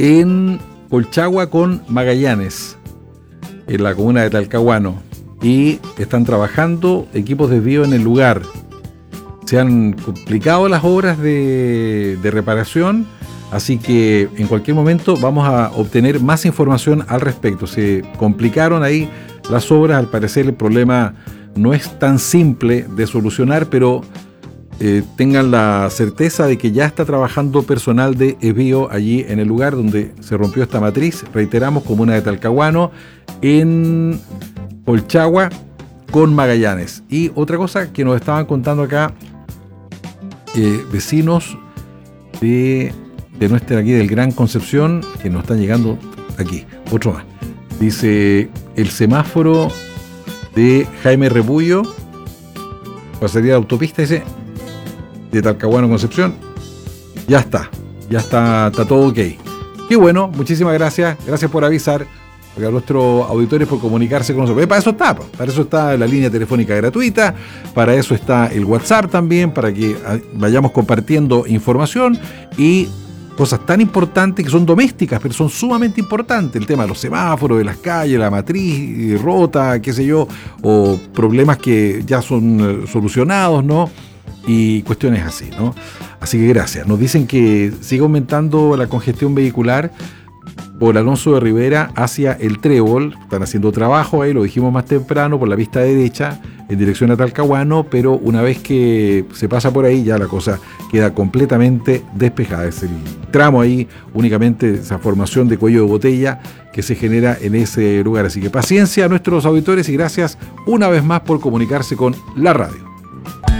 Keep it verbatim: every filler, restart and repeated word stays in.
en Colchagua con Magallanes, en la comuna de Talcahuano, y están trabajando equipos de desvío en el lugar. Se han complicado las obras de, de reparación, así que en cualquier momento vamos a obtener más información al respecto. Se complicaron ahí las obras, al parecer el problema no es tan simple de solucionar, pero eh, tengan la certeza de que ya está trabajando personal de desvío allí en el lugar donde se rompió esta matriz. Reiteramos, comuna de Talcahuano, en Colchagua con Magallanes. Y otra cosa que nos estaban contando acá, eh, vecinos de, de nuestra aquí del Gran Concepción, que nos están llegando aquí, otro más. Dice, el semáforo de Jaime Rebullo, pasaría la autopista, dice, de Talcahuano Concepción, ya está, ya está, está todo ok. Qué bueno, muchísimas gracias, gracias por avisar a nuestros auditores, por comunicarse con nosotros. Eh, para eso está, para eso está la línea telefónica gratuita, para eso está el WhatsApp también, para que vayamos compartiendo información y cosas tan importantes que son domésticas, pero son sumamente importantes. El tema de los semáforos, de las calles, la matriz rota, qué sé yo, o problemas que ya son solucionados, ¿no? Y cuestiones así, ¿no? Así que gracias. Nos dicen que sigue aumentando la congestión vehicular por Alonso de Rivera hacia el Trébol. Están haciendo trabajo ahí, lo dijimos más temprano, por la pista derecha, en dirección a Talcahuano, pero una vez que se pasa por ahí ya la cosa queda completamente despejada. Es el tramo ahí, únicamente esa formación de cuello de botella que se genera en ese lugar. Así que paciencia a nuestros auditores y gracias una vez más por comunicarse con la radio.